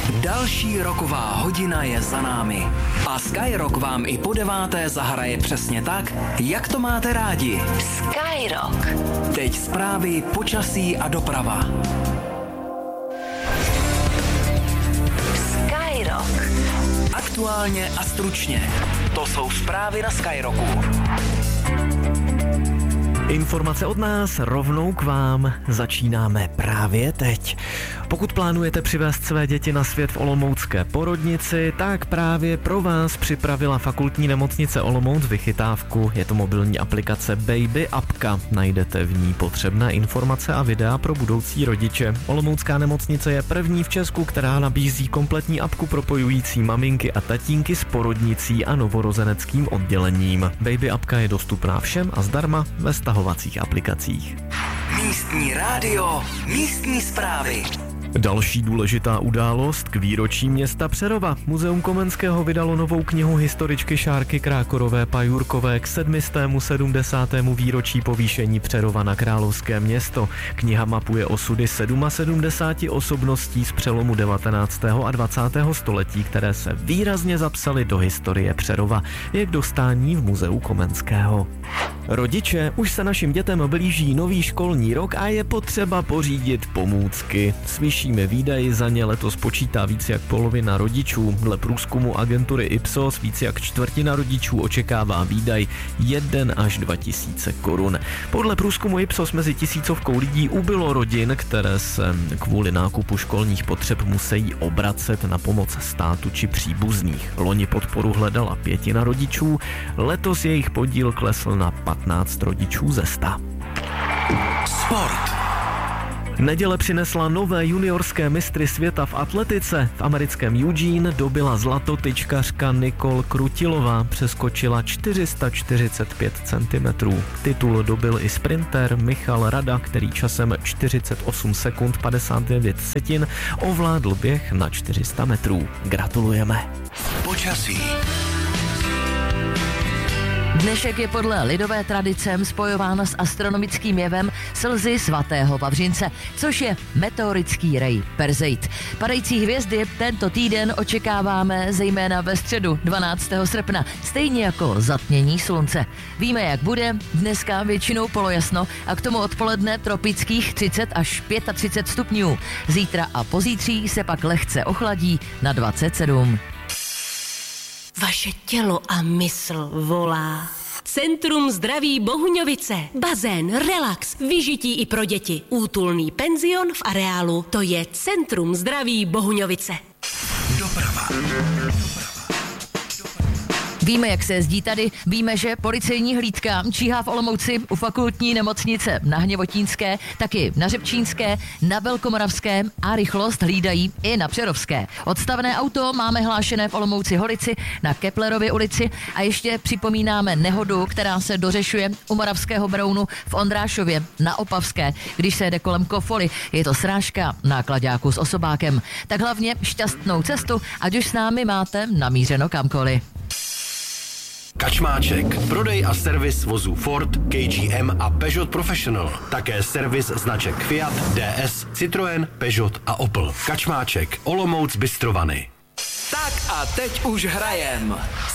Další roková hodina je za námi. A Skyrock vám i po 9. zahraje přesně tak, jak to máte rádi. Skyrock. Teď zprávy, počasí a doprava. Skyrock. Aktuálně a stručně. To jsou zprávy na Skyrocku. Informace od nás rovnou k vám. Začínáme právě teď. Pokud plánujete přivést své děti na svět v olomoucké porodnici, tak právě pro vás připravila Fakultní nemocnice Olomouc vychytávku. Je to mobilní aplikace Baby Apka. Najdete v ní potřebné informace a videa pro budoucí rodiče. Olomoucká nemocnice je první v Česku, která nabízí kompletní apku propojující maminky a tatínky s porodnicí a novorozeneckým oddělením. Baby Apka je dostupná všem a zdarma ve stahovacích aplikacích. Místní rádio, místní zprávy. Další důležitá událost k výročí města Přerova. Muzeum Komenského vydalo novou knihu historičky Šárky Krákorové Pajurkové k 770. výročí povýšení Přerova na královské město. Kniha mapuje osudy 77 osobností z přelomu 19. a 20. století, které se výrazně zapsaly do historie Přerova. Je k dostání v Muzeu Komenského. Rodiče, už se našim dětem blíží nový školní rok a je potřeba pořídit pomůcky. S vyššími výdaji za ně letos počítá víc jak polovina rodičů. Dle průzkumu agentury Ipsos víc jak čtvrtina rodičů očekává výdaj 1 až 2 tisíce korun. Podle průzkumu Ipsos mezi 1000 lidí ubylo rodin, které se kvůli nákupu školních potřeb musí obracet na pomoc státu či příbuzných. Loni podporu hledala 1/5 rodičů, letos jejich podíl klesl na 15 rodičů ze 100. Sport. Neděle přinesla nové juniorské mistry světa v atletice. V americkém Eugene dobila zlato tyčkařka Nicole Krutilová, přeskočila 445 cm. Titul dobil i sprinter Michal Rada, který časem 48 sekund 59 setin ovládl běh na 400 metrů. Gratulujeme. Počasí. Dnešek je podle lidové tradice spojován s astronomickým jevem slzy svatého Vavřince, což je meteorický rej Perzeit. Padající hvězdy tento týden očekáváme zejména ve středu 12. srpna, stejně jako zatmění slunce. Víme, jak bude, dneska většinou polojasno a k tomu odpoledne tropických 30 až 35 stupňů. Zítra a pozítří se pak lehce ochladí na 27. Vaše tělo a mysl volá. Centrum zdraví Bohuňovice. Bazén, relax, vyžití i pro děti. Útulný penzion v areálu. To je Centrum zdraví Bohuňovice. Doprava. Víme, jak se jezdí tady, víme, že policejní hlídka číhá v Olomouci u Fakultní nemocnice na Hněvotínské, taky na Řepčínské, na Velkomoravském a rychlost hlídají i na Přerovské. Odstavné auto máme hlášené v Olomouci Holici na Keplerově ulici a ještě připomínáme nehodu, která se dořešuje u Moravského Brounu v Ondrášově na Opavské, když se jede kolem Kofoly. Je to srážka náklaďáku s osobákem. Tak hlavně šťastnou cestu, ať už s námi máte namířeno kamkoliv. Kačmáček. Prodej a servis vozů Ford, KGM a Peugeot Professional. Také servis značek Fiat, DS, Citroën, Peugeot a Opel. Kačmáček. Olomouc Bystrovany. Tak a teď už hrajem.